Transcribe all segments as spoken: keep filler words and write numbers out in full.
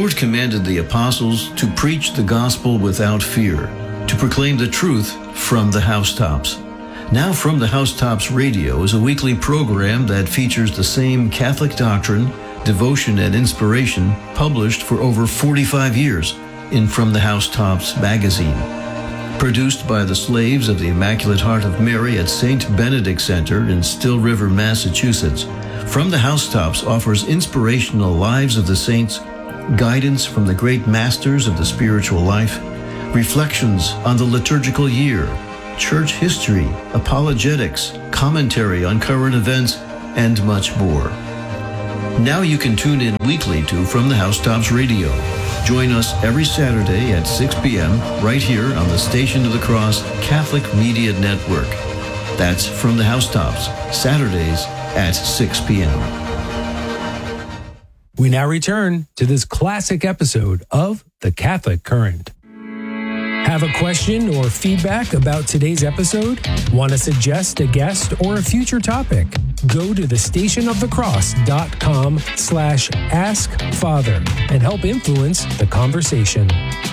Lord commanded the apostles to preach the gospel without fear, to proclaim the truth from the housetops. Now From the Housetops Radio is a weekly program that features the same Catholic doctrine, devotion, and inspiration published for over forty-five years in From the Housetops magazine. Produced by the Slaves of the Immaculate Heart of Mary at Saint Benedict Center in Still River, Massachusetts, From the Housetops offers inspirational lives of the saints, guidance from the great masters of the spiritual life, reflections on the liturgical year, church history, apologetics, commentary on current events, and much more. Now you can tune in weekly to From the Housetops Radio. Join us every Saturday at six p.m. right here on the Station of the Cross Catholic Media Network. That's From the Housetops, Saturdays at six p.m. We now return to this classic episode of The Catholic Current. Have a question or feedback about today's episode? Want to suggest a guest or a future topic? Go to the station of the cross dot com slash ask father and help influence the conversation.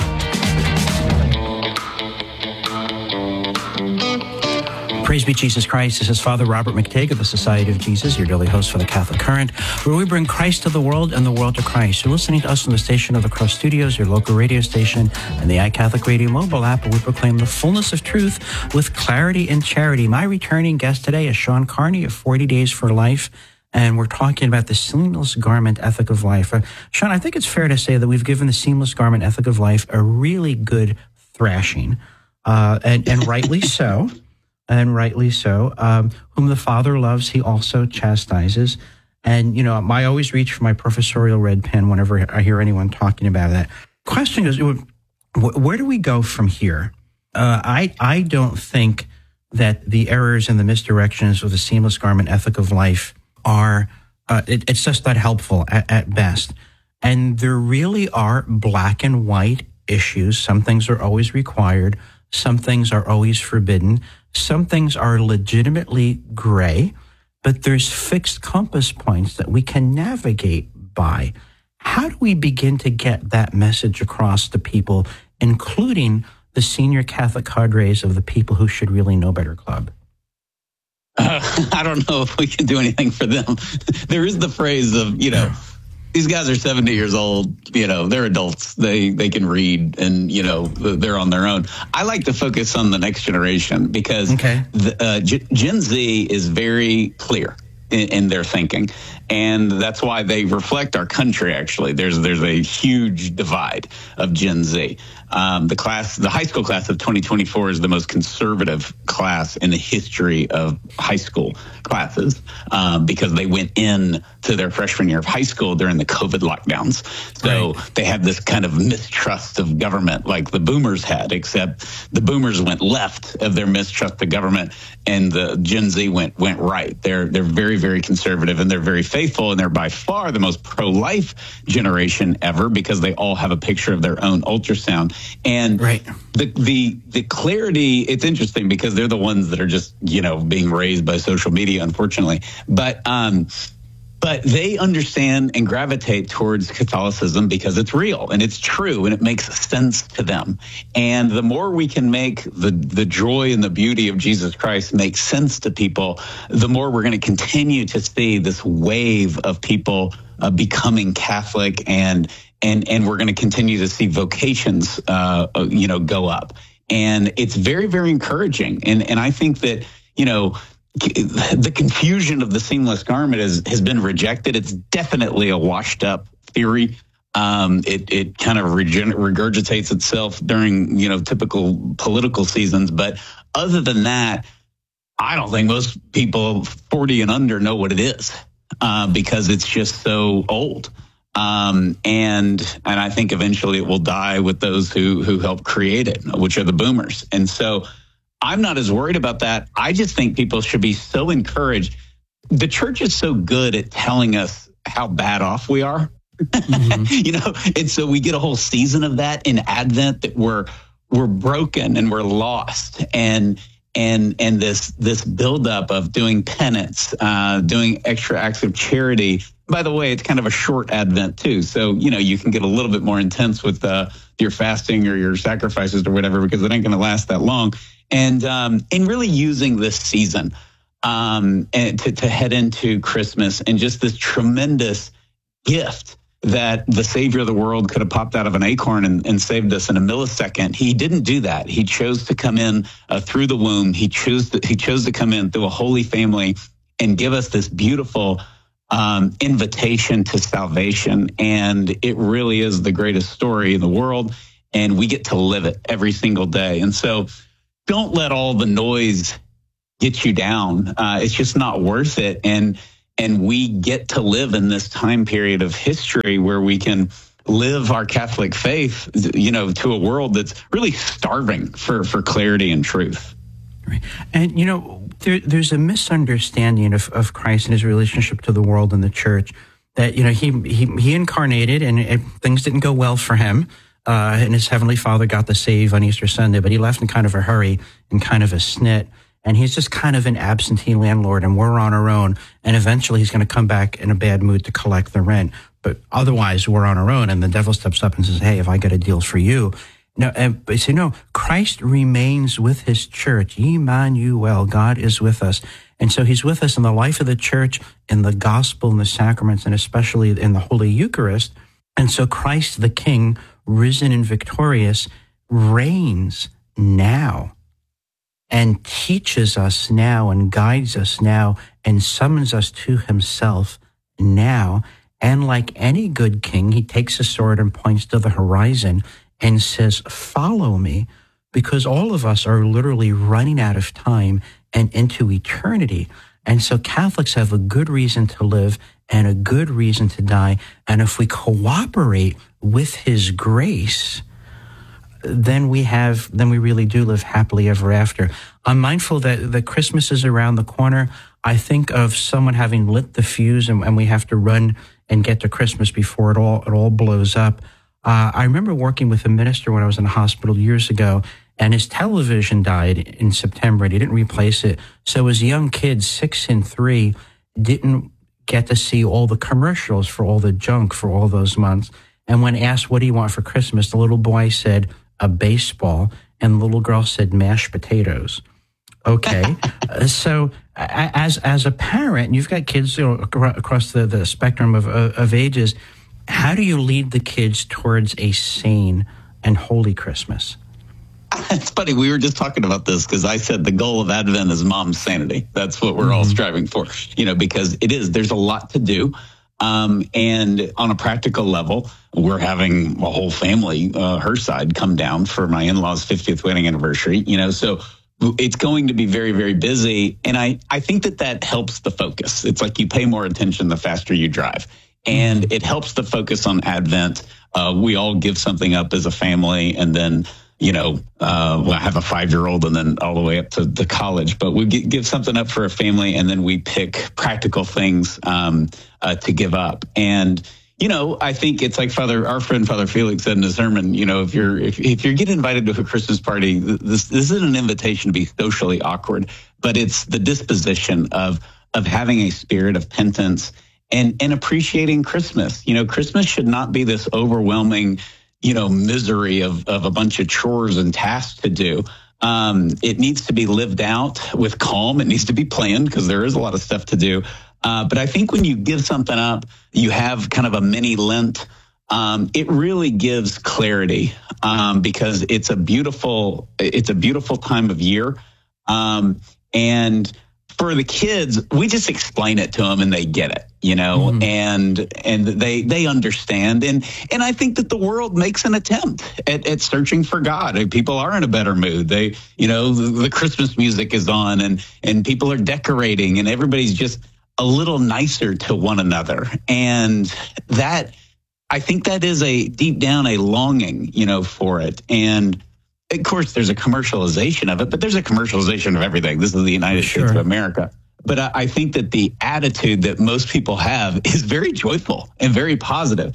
Praise be Jesus Christ. This is Father Robert McTague of the Society of Jesus, your daily host for the Catholic Current, where we bring Christ to the world and the world to Christ. You're listening to us on the Station of the Cross Studios, your local radio station, and the iCatholic Radio mobile app, where we proclaim the fullness of truth with clarity and charity. My returning guest today is Sean Carney of forty days for Life, and we're talking about the seamless garment ethic of life. Uh, Sean, I think it's fair to say that we've given the seamless garment ethic of life a really good thrashing, uh, and, and rightly so. And rightly so. Um, whom the Father loves, he also chastises. And, you know, I always reach for my professorial red pen whenever I hear anyone talking about that. Question is, where do we go from here? Uh, I, I don't think that the errors and the misdirections of the seamless garment ethic of life are, uh, it, it's just not helpful at, at best. And there really are black and white issues. Some things are always required. Some things are always forbidden. Some things are legitimately gray, but there's fixed compass points that we can navigate by. How do we begin to get that message across to people, including the senior Catholic cadres of the People Who Should Really Know Better Club? Uh, I don't know if we can do anything for them. There is the phrase of, you know, these guys are seventy years old, you know, they're adults. They they can read and, you know, they're on their own. I like to focus on the next generation because okay. the, uh, G- Gen Z is very clear in, in their thinking. And that's why they reflect our country, actually. There's there's a huge divide of Gen Z. Um, the class, the high school class of twenty twenty-four is the most conservative class in the history of high school classes um, because they went in to their freshman year of high school during the COVID lockdowns. So right. They have this kind of mistrust of government like the boomers had, except the boomers went left of their mistrust of government and the Gen Z went went right. They're they're very, very conservative and they're very faithful, and they're by far the most pro-life generation ever because they all have a picture of their own ultrasound. And right. the the the clarity, it's interesting because they're the ones that are just, you know, being raised by social media, unfortunately. But um, but they understand and gravitate towards Catholicism because it's real and it's true and it makes sense to them. And the more we can make the the joy and the beauty of Jesus Christ make sense to people, the more we're going to continue to see this wave of people uh, becoming Catholic, and and and we're going to continue to see vocations, uh, you know, go up. And it's very, very encouraging. And and I think that, you know, the confusion of the seamless garment has, has been rejected. It's definitely a washed up theory. Um, it it kind of regen- regurgitates itself during, you know, typical political seasons. But other than that, I don't think most people forty and under know what it is uh, because it's just so old. Um, and and I think eventually it will die with those who who helped create it, which are the boomers. And so I'm not as worried about that. I just think people should be so encouraged. The church is so good at telling us how bad off we are. Mm-hmm. You know, and so we get a whole season of that in Advent, that we're we're broken and we're lost, and and and this this buildup of doing penance, uh, doing extra acts of charity, by the way, it's kind of a short Advent too. So, you know, you can get a little bit more intense with uh, your fasting or your sacrifices or whatever, because it ain't going to last that long. And, um, and really using this season um, and to, to head into Christmas and just this tremendous gift that the Savior of the world could have popped out of an acorn and, and saved us in a millisecond. He didn't do that. He chose to come in uh, through the womb. He chose to, he chose to come in through a holy family and give us this beautiful um, invitation to salvation. And it really is the greatest story in the world. And we get to live it every single day. And so don't let all the noise get you down. Uh, it's just not worth it. And And we get to live in this time period of history where we can live our Catholic faith, you know, to a world that's really starving for, for clarity and truth. Right. And, you know, there, there's a misunderstanding of, of Christ and his relationship to the world and the church that, you know, he he, he incarnated and it, things didn't go well for him. Uh, and his heavenly Father got the save on Easter Sunday, but he left in kind of a hurry and kind of a snit. And he's just kind of an absentee landlord, and we're on our own. And eventually he's going to come back in a bad mood to collect the rent. But otherwise, we're on our own. And the devil steps up and says, hey, have I got a deal for you? No, and, but you know, Christ remains with his church. Emmanuel, God is with us. And so he's with us in the life of the church, in the gospel, in the sacraments, and especially in the Holy Eucharist. And so Christ the King, risen and victorious, reigns now and teaches us now and guides us now and summons us to himself now. And like any good king, he takes a sword and points to the horizon and says, follow me, because all of us are literally running out of time and into eternity. And so Catholics have a good reason to live and a good reason to die. And if we cooperate with his grace, then we have, then we really do live happily ever after. I'm mindful that the Christmas is around the corner. I think of someone having lit the fuse and, and we have to run and get to Christmas before it all, it all blows up. Uh, I remember working with a minister when I was in a hospital years ago, and his television died in September and he didn't replace it. So his young kids, six and three, didn't get to see all the commercials for all the junk for all those months. And when asked, what do you want for Christmas? The little boy said, a baseball, and the little girl said mashed potatoes. Okay. uh, so as as a parent, you've got kids, you know, across the, the spectrum of, of ages. How do you lead the kids towards a sane and holy Christmas? It's funny. We were just talking about this because I said the goal of Advent is mom's sanity. That's what we're mm-hmm. all striving for, you know, because it is, there's a lot to do. Um, and on a practical level, we're having a whole family, uh, her side, come down for my in-laws' fiftieth wedding anniversary, you know, so it's going to be very, very busy. And I, I think that that helps the focus. It's like you pay more attention the faster you drive. And it helps the focus on Advent. Uh, we all give something up as a family, and then, you know, uh, well, I have a five-year-old and then all the way up to the college, but we give something up for a family, and then we pick practical things um, uh, to give up. And, you know, I think it's like Father, our friend Father Felix said in his sermon, you know, if you're if, if you're getting invited to a Christmas party, this this isn't an invitation to be socially awkward, but it's the disposition of of having a spirit of penitence and and appreciating Christmas. You know, Christmas should not be this overwhelming, you know, misery of, of a bunch of chores and tasks to do. Um, it needs to be lived out with calm. It needs to be planned because there is a lot of stuff to do. Uh, but I think when you give something up, you have kind of a mini Lent. Um, it really gives clarity um, because it's a beautiful, it's a beautiful time of year. Um, and for the kids, we just explain it to them and they get it, you know, mm. and and they they understand. And and I think that the world makes an attempt at, at searching for God. People are in a better mood. They, you know, the, the Christmas music is on and and people are decorating and everybody's just a little nicer to one another. And that, I think that is a deep down a longing, you know, for it. And of course, there's a commercialization of it, but there's a commercialization of everything. This is the United sure. States of America. But I, I think that the attitude that most people have is very joyful and very positive.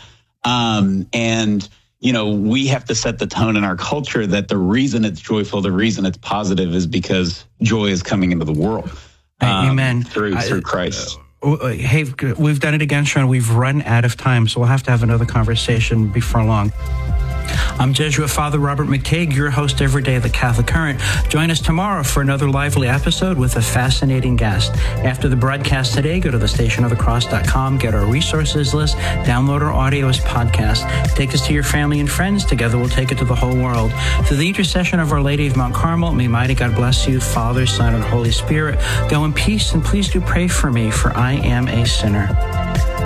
Um, and, you know, we have to set the tone in our culture that the reason it's joyful, the reason it's positive is because joy is coming into the world. Um, Amen. Through, through Christ. I, hey, we've done it again, Sean. We've run out of time, so we'll have to have another conversation before long. I'm Jesuit Father Robert McTague, your host every day of the Catholic Current. Join us tomorrow for another lively episode with a fascinating guest. After the broadcast today, go to the station of the cross dot com, get our resources list, download our audio as podcast. Take us to your family and friends. Together we'll take it to the whole world. Through the intercession of Our Lady of Mount Carmel, may mighty God bless you, Father, Son, and Holy Spirit. Go in peace, and please do pray for me, for I am a sinner.